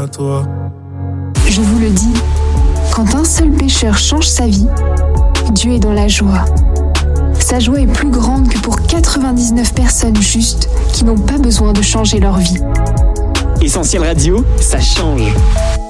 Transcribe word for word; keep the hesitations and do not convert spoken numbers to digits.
à toi. Je vous le dis, quand un seul pécheur change sa vie, Dieu est dans la joie. Sa joie est plus grande que pour quatre-vingt-dix-neuf personnes justes qui n'ont pas besoin de changer leur vie. Essentiel Radio, ça change.